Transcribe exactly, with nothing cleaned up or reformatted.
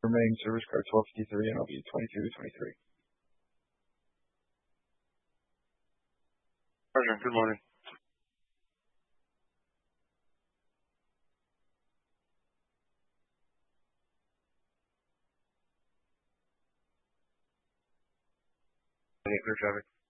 Remaining service card twelve fifty-three, and I'll be twenty-two twenty-three. Roger, good morning. Clear traffic.